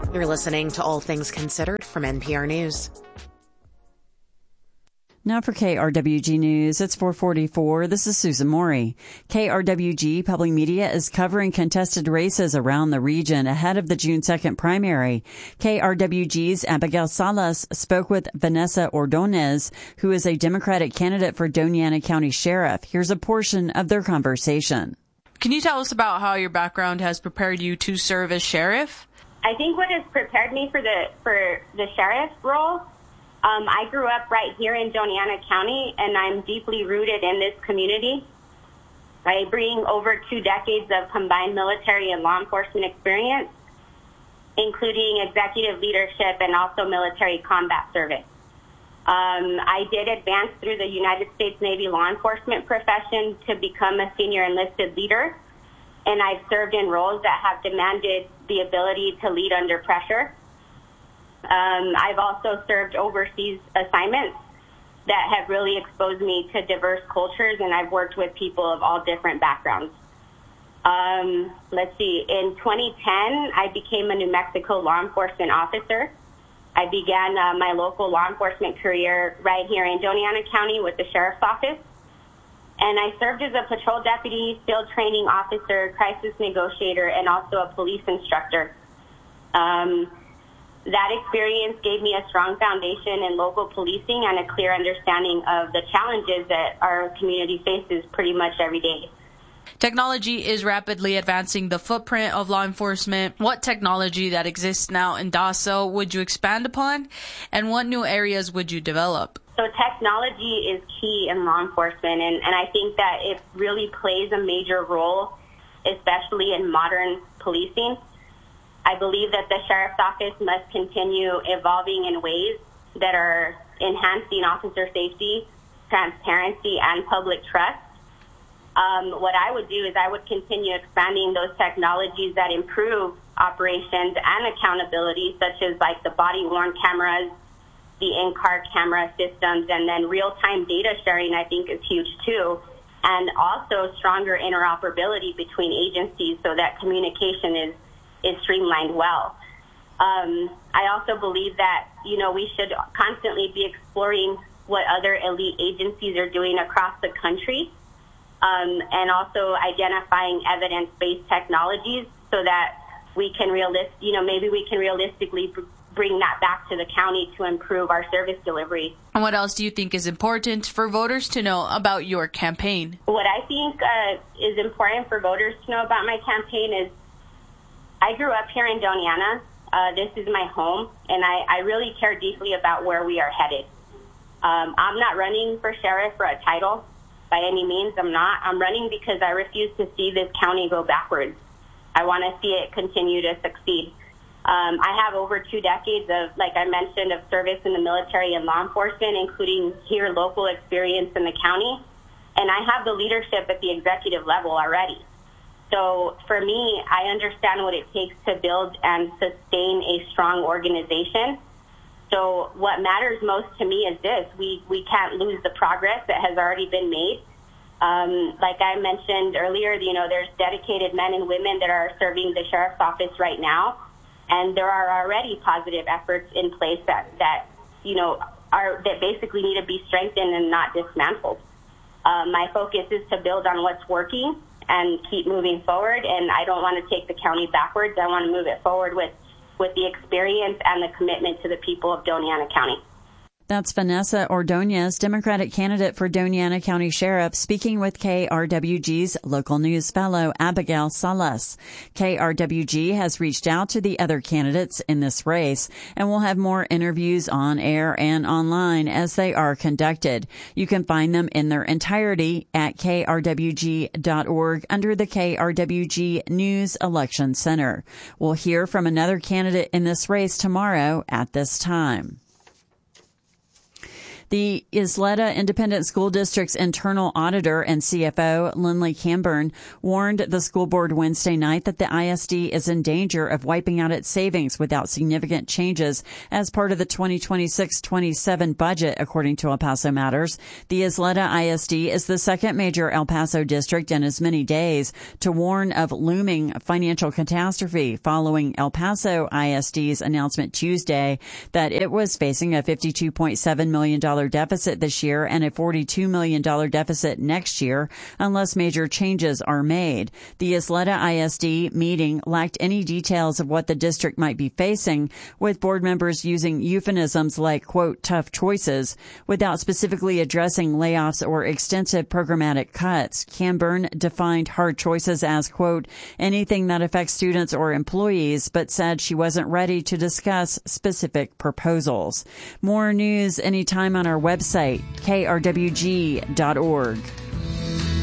You're listening to All Things Considered from NPR News. Now for KRWG News, it's 4:44. This is Susan Morey. KRWG Public Media is covering contested races around the region ahead of the June 2nd primary. KRWG's Abigail Salas spoke with Vanessa Ordonez, who is a Democratic candidate for Doña Ana County Sheriff. Here's a portion of their conversation. Can you tell us about how your background has prepared you to serve as sheriff? I think what has prepared me for the sheriff role, I grew up right here in Doña Ana County, and I'm deeply rooted in this community. I bring over 2 decades of combined military and law enforcement experience, including executive leadership and also military combat service. I did advance through the United States Navy law enforcement profession to become a senior enlisted leader, and I've served in roles that have demanded the ability to lead under pressure. I've also served overseas assignments that have really exposed me to diverse cultures, and I've worked with people of all different backgrounds. Let's see, in 2010, I became a New Mexico law enforcement officer. I began my local law enforcement career right here in Doña Ana County with the Sheriff's Office. And I served as a patrol deputy, field training officer, crisis negotiator, and also a police instructor. That experience gave me a strong foundation in local policing and a clear understanding of the challenges that our community faces pretty much every day. Technology is rapidly advancing the footprint of law enforcement. What technology that exists now in DASO would you expand upon, and what new areas would you develop? So technology is key in law enforcement, and I think that it really plays a major role, especially in modern policing. I believe that the Sheriff's Office must continue evolving in ways that are enhancing officer safety, transparency, and public trust. What I would do is I would continue expanding those technologies that improve operations and accountability, such as like the body-worn cameras, the in-car camera systems, and then real-time data sharing, I think, is huge too, and also stronger interoperability between agencies so that communication is streamlined well. I also believe that, we should constantly be exploring what other elite agencies are doing across the country, and also identifying evidence-based technologies so that we can realistically bring that back to the county to improve our service delivery. And what else do you think is important for voters to know about your campaign? What I think is important for voters to know about my campaign is I grew up here in Doña Ana. This is my home, and I really care deeply about where we are headed. I'm not running for sheriff for a title by any means. I'm not. I'm running because I refuse to see this county go backwards. I want to see it continue to succeed. I have over 2 decades of, like I mentioned, of service in the military and law enforcement, including here local experience in the county. And I have the leadership at the executive level already. So for me, I understand what it takes to build and sustain a strong organization. So what matters most to me is this. We can't lose the progress that has already been made. Like I mentioned earlier, there's dedicated men and women that are serving the Sheriff's Office right now. And there are already positive efforts in place that basically need to be strengthened and not dismantled. My focus is to build on what's working and keep moving forward. And I don't want to take the county backwards. I want to move it forward with the experience and the commitment to the people of Doña Ana County. That's Vanessa Ordonez, Democratic candidate for Doña Ana County Sheriff, speaking with KRWG's local news fellow, Abigail Salas. KRWG has reached out to the other candidates in this race and will have more interviews on air and online as they are conducted. You can find them in their entirety at krwg.org under the KRWG News Election Center. We'll hear from another candidate in this race tomorrow at this time. The Isleta Independent School District's internal auditor and CFO, Lindley Camburn, warned the school board Wednesday night that the ISD is in danger of wiping out its savings without significant changes as part of the 2026-27 budget, according to El Paso Matters. The Isleta ISD is the second major El Paso district in as many days to warn of looming financial catastrophe following El Paso ISD's announcement Tuesday that it was facing a $52.7 million deficit this year and a $42 million deficit next year unless major changes are made. The Isleta ISD meeting lacked any details of what the district might be facing, with board members using euphemisms like, quote, tough choices, without specifically addressing layoffs or extensive programmatic cuts. Camburn defined hard choices as, quote, anything that affects students or employees, but said she wasn't ready to discuss specific proposals. More news anytime on our website, krwg.org.